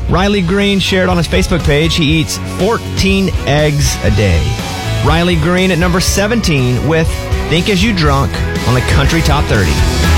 Riley Green shared on his Facebook page he eats 14 eggs a day. Riley Green at number 17 with Think As You Drunk on the Country Top 30.